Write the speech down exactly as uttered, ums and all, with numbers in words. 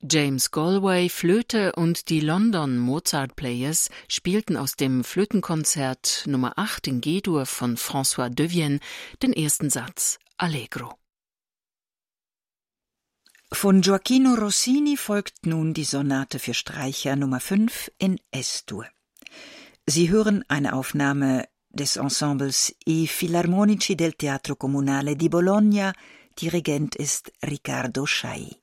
James Galway Flöte und die London Mozart Players spielten aus dem Flötenkonzert Nummer acht in G-Dur von François Devienne den ersten Satz Allegro. Von Gioacchino Rossini folgt nun die Sonate für Streicher Nummer fünf in Es-Dur. Sie hören eine Aufnahme des Ensembles I Filarmonici del Teatro Comunale di Bologna. Dirigent ist Riccardo Schai.